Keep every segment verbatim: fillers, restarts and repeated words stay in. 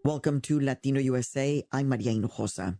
Welcome to Latino U S A. I'm Maria Hinojosa.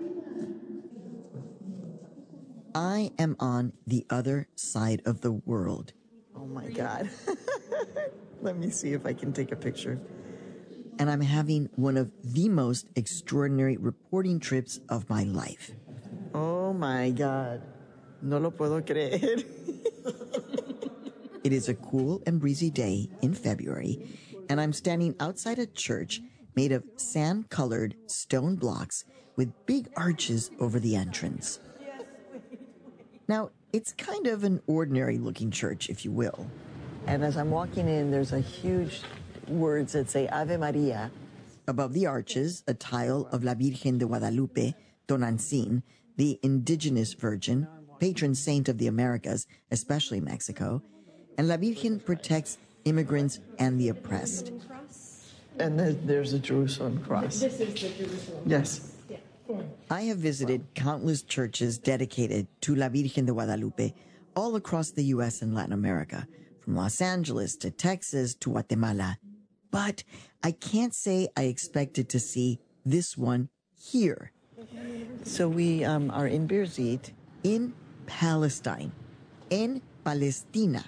I am on the other side of the world. Oh my God. Let me see if I can take a picture. And I'm having one of the most extraordinary reporting trips of my life. Oh my God. No lo puedo creer. It is a cool and breezy day in February, and I'm standing outside a church made of sand-colored stone blocks with big arches over the entrance. Now, it's kind of an ordinary-looking church, if you will. And as I'm walking in, there's a huge words that say Ave Maria. Above the arches, a tile of La Virgen de Guadalupe, Tonantzin, the indigenous virgin, patron saint of the Americas, especially Mexico, and La Virgen protects immigrants and the oppressed. And there's a Jerusalem cross. This is the Jerusalem. Yes. Yeah. I have visited countless churches dedicated to La Virgen de Guadalupe all across the U S and Latin America, from Los Angeles to Texas to Guatemala. But I can't say I expected to see this one here. So we um, are in Birzeit, in Palestine, in Palestina.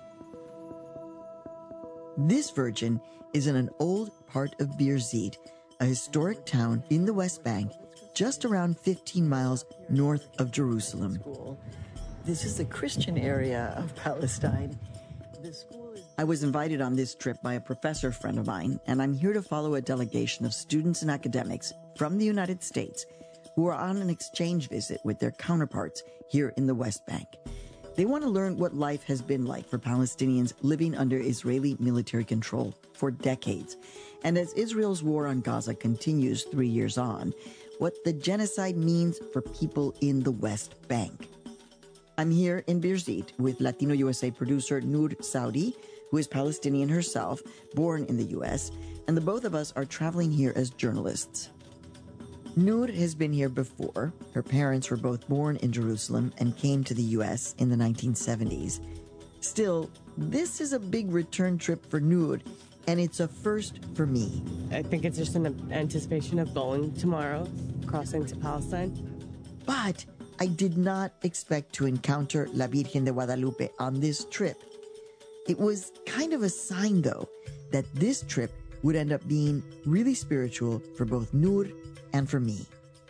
This virgin is in an old part of Birzeit, a historic town in the West Bank, just around fifteen miles north of Jerusalem. This is the Christian area of Palestine. I was invited on this trip by a professor friend of mine, and I'm here to follow a delegation of students and academics from the United States who are on an exchange visit with their counterparts here in the West Bank. They want to learn what life has been like for Palestinians living under Israeli military control for decades. And as Israel's war on Gaza continues three years on, what the genocide means for people in the West Bank. I'm here in Birzeit with Latino U S A producer Noor Saudi, who is Palestinian herself, born in the U S, and the both of us are traveling here as journalists. Noor has been here before. Her parents were both born in Jerusalem and came to the U S in the nineteen seventies. Still, this is a big return trip for Noor, and it's a first for me. I think it's just an anticipation of going tomorrow, crossing to Palestine. But I did not expect to encounter La Virgen de Guadalupe on this trip. It was kind of a sign, though, that this trip would end up being really spiritual for both Noor and for me.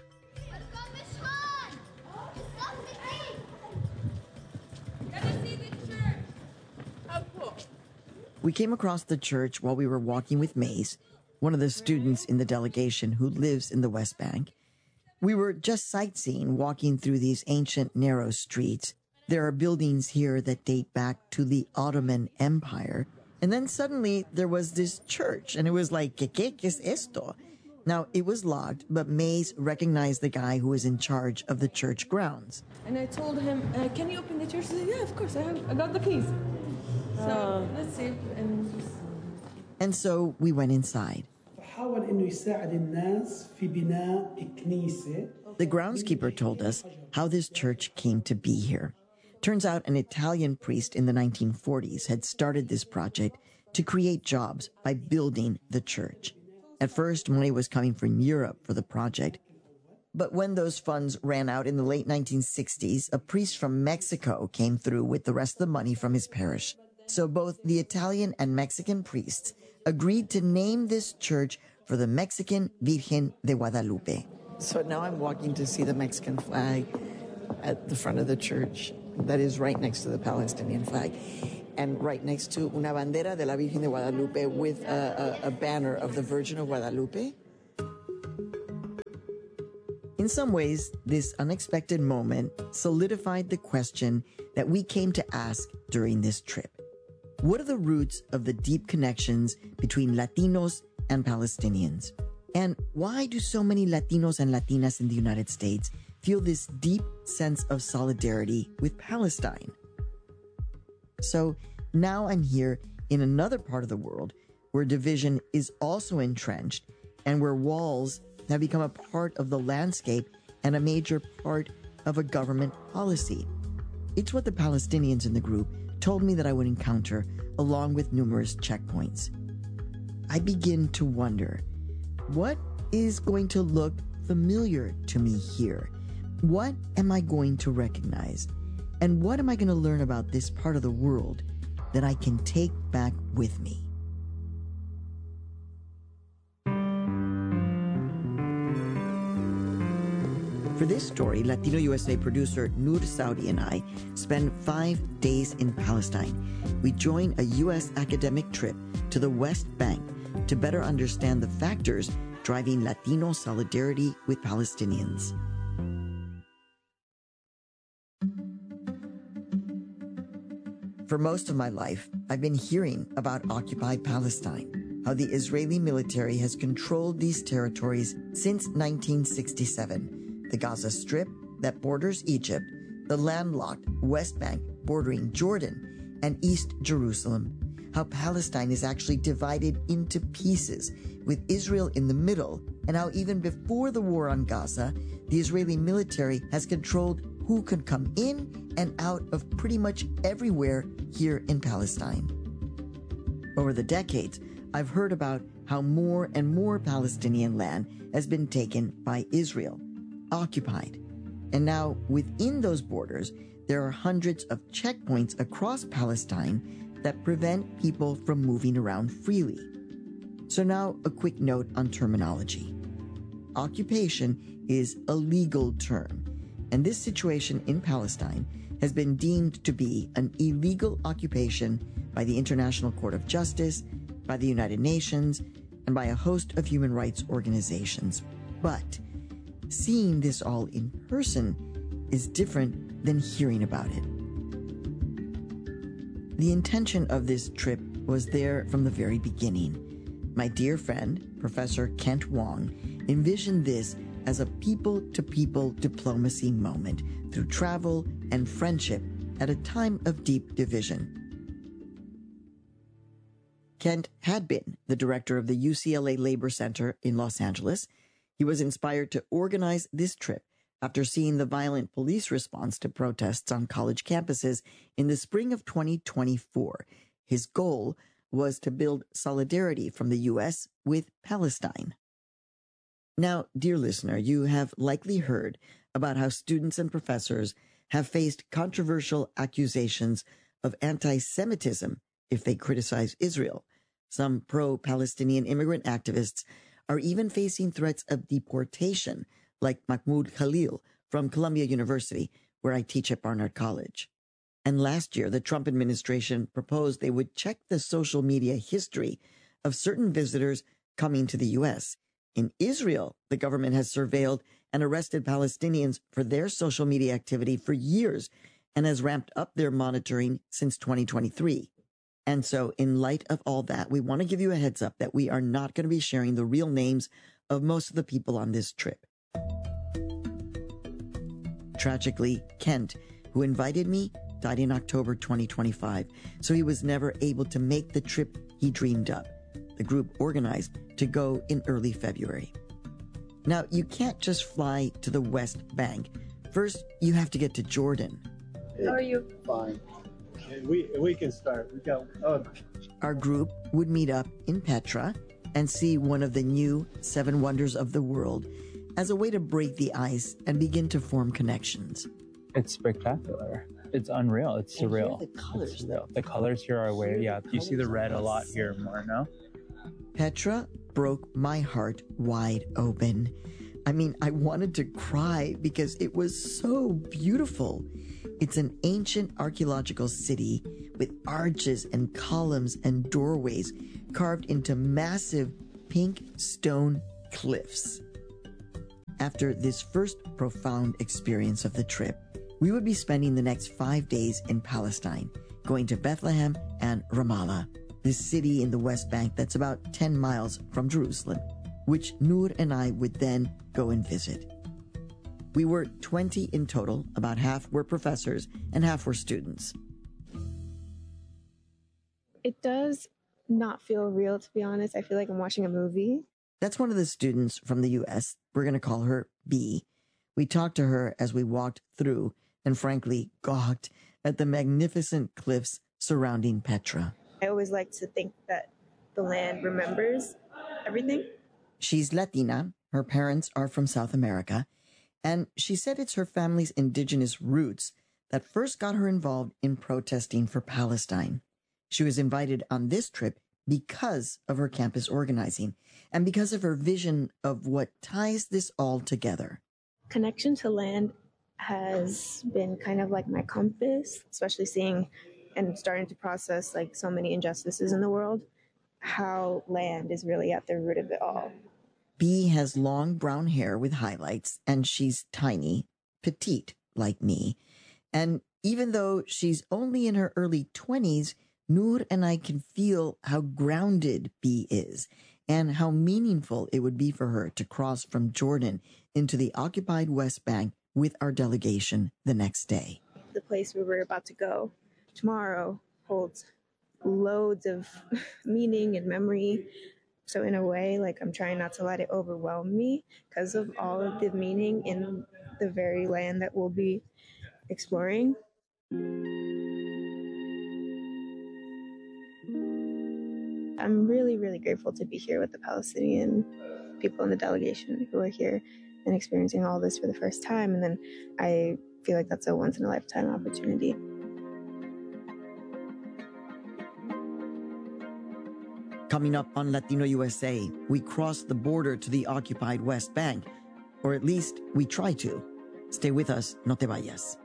We came across the church while we were walking with Maze, one of the students in the delegation who lives in the West Bank. We were just sightseeing, walking through these ancient, narrow streets. There are buildings here that date back to the Ottoman Empire. And then suddenly there was this church, and it was like, ¿Qué, qué, qué es esto? Now, it was locked, but Maze recognized the guy who was in charge of the church grounds. And I told him, uh, can you open the church? He said, yeah, of course, I have. I got the keys. So, uh, let's see. And, and so we went inside. The groundskeeper told us how this church came to be here. Turns out an Italian priest in the nineteen forties had started this project to create jobs by building the church. At first, money was coming from Europe for the project. But when those funds ran out in the late nineteen sixties, a priest from Mexico came through with the rest of the money from his parish. So both the Italian and Mexican priests agreed to name this church for the Mexican Virgen de Guadalupe. So now I'm walking to see the Mexican flag at the front of the church that is right next to the Palestinian flag, and right next to una bandera de la Virgen de Guadalupe with a, a, a banner of the Virgin of Guadalupe. In some ways, this unexpected moment solidified the question that we came to ask during this trip. What are the roots of the deep connections between Latinos and Palestinians? And why do so many Latinos and Latinas in the United States feel this deep sense of solidarity with Palestine? So now I'm here in another part of the world where division is also entrenched and where walls have become a part of the landscape and a major part of a government policy. It's what the Palestinians in the group told me that I would encounter, along with numerous checkpoints. I begin to wonder, What is going to look familiar to me here? What am I going to recognize? And what am I going to learn about this part of the world that I can take back with me? For this story, Latino U S A producer Noor Saudi and I spend five days in Palestine. We join a U S academic trip to the West Bank to better understand the factors driving Latino solidarity with Palestinians. For most of my life, I've been hearing about occupied Palestine, how the Israeli military has controlled these territories since nineteen sixty-seven. The Gaza Strip that borders Egypt, the landlocked West Bank bordering Jordan, and East Jerusalem. How Palestine is actually divided into pieces, with Israel in the middle, and how even before the war on Gaza, the Israeli military has controlled who could come in and out of pretty much everywhere here in Palestine. Over the decades, I've heard about how more and more Palestinian land has been taken by Israel, occupied. And now, within those borders, there are hundreds of checkpoints across Palestine that prevent people from moving around freely. So now, a quick note on terminology. Occupation is a legal term, and this situation in Palestine has been deemed to be an illegal occupation by the International Court of Justice, by the United Nations, and by a host of human rights organizations. But seeing this all in person is different than hearing about it. The intention of this trip was there from the very beginning. My dear friend, Professor Kent Wong, envisioned this as a people-to-people diplomacy moment through travel and friendship at a time of deep division. Kent had been the director of the U C L A Labor Center in Los Angeles. He was inspired to organize this trip after seeing the violent police response to protests on college campuses in the spring of twenty twenty-four. His goal was to build solidarity from the U S with Palestine. Now, dear listener, you have likely heard about how students and professors have faced controversial accusations of anti-Semitism if they criticize Israel. Some pro-Palestinian immigrant activists are even facing threats of deportation, like Mahmoud Khalil from Columbia University, where I teach at Barnard College. And last year, the Trump administration proposed they would check the social media history of certain visitors coming to the U S. In Israel, the government has surveilled and arrested Palestinians for their social media activity for years and has ramped up their monitoring since twenty twenty-three. And so, in light of all that, we want to give you a heads up that we are not going to be sharing the real names of most of the people on this trip. Tragically, Kent, who invited me, died in October twenty twenty-five, so he was never able to make the trip he dreamed up. The group organized to go in early February. Now, you can't just fly to the West Bank. First, you have to get to Jordan. How are you? Fine. We we can start. We got. Oh. Our group would meet up in Petra and see one of the new Seven Wonders of the World as a way to break the ice and begin to form connections. It's spectacular. It's unreal. It's surreal. The colors, it's surreal. The colors here are way. Yeah, you see the red a lot here more now. Petra broke my heart wide open. I mean, I wanted to cry because it was so beautiful. It's an ancient archaeological city with arches and columns and doorways carved into massive pink stone cliffs. After this first profound experience of the trip, we would be spending the next five days in Palestine, going to Bethlehem and Ramallah, this city in the West Bank that's about ten miles from Jerusalem, which Noor and I would then go and visit. We were twenty in total, about half were professors and half were students. It does not feel real, to be honest. I feel like I'm watching a movie. That's one of the students from the U S. We're going to call her B. We talked to her as we walked through and frankly gawked at the magnificent cliffs surrounding Petra. I always like to think that the land remembers everything. She's Latina. Her parents are from South America. And she said it's her family's indigenous roots that first got her involved in protesting for Palestine. She was invited on this trip because of her campus organizing and because of her vision of what ties this all together. Connection to land has been kind of like my compass, especially seeing and starting to process like so many injustices in the world, how land is really at the root of it all. Bee has long brown hair with highlights, and she's tiny, petite like me. And even though she's only in her early twenties, Noor and I can feel how grounded Bee is and how meaningful it would be for her to cross from Jordan into the occupied West Bank with our delegation the next day. The place where we're about to go tomorrow holds loads of meaning and memory. So in a way, like I'm trying not to let it overwhelm me because of all of the meaning in the very land that we'll be exploring. I'm really, really grateful to be here with the Palestinian people in the delegation who are here and experiencing all this for the first time. And then I feel like that's a once-in-a-lifetime opportunity. Coming up on Latino U S A, we cross the border to the occupied West Bank, or at least we try to. Stay with us, no te vayas.